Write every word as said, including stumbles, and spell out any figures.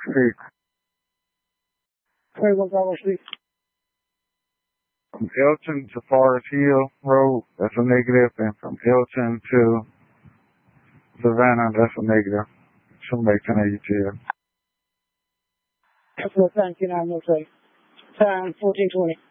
Street. twenty-one Bravo Street. From Elton to Forest Hill Road, that's a negative, and from Elton to Savannah, that's a negative. Somebody ten eighty-two. That's what time, you know, I'm going to say. Time fourteen twenty.